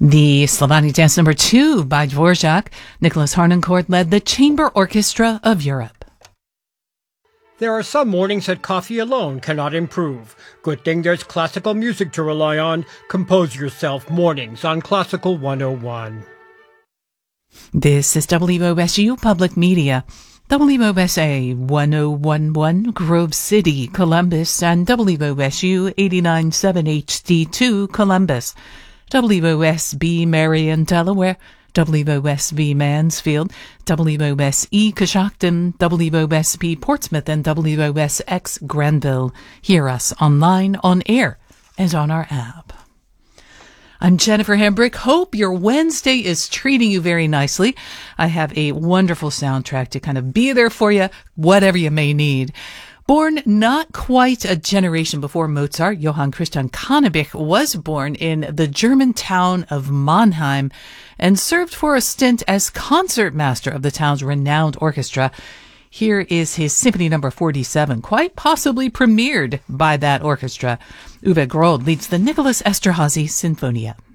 The Slavonic Dance No. 2 by Dvorak. Nicholas Harnoncourt led the Chamber Orchestra of Europe. There are some mornings that coffee alone cannot improve. Good thing there's classical music to rely on. Compose yourself mornings on Classical 101. This is WOSU Public Media. WOSA 1011 Grove City, Columbus, and WOSU 89.7 HD2 Columbus. WOSB Marion, Delaware, WOSV Mansfield, WOSE Coshocton, WOSP Portsmouth, and WOSX Granville. Hear us online, on air, and on our app. I'm Jennifer Hambrick. Hope your Wednesday is treating you very nicely. I have a wonderful soundtrack to kind of be there for you, whatever you may need. Born not quite a generation before Mozart, Johann Christian Cannabich was born in the German town of Mannheim and served for a stint as concertmaster of the town's renowned orchestra. Here is his Symphony No. 47, quite possibly premiered by that orchestra. Uwe Grold leads the Nicholas Esterhazy Sinfonia.